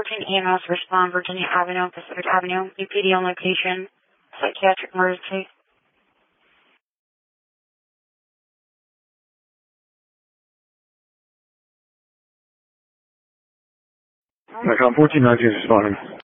14 EMS, respond Virginia Avenue, Pacific Avenue, UPD on location, psychiatric emergency. Icon 1419 is responding.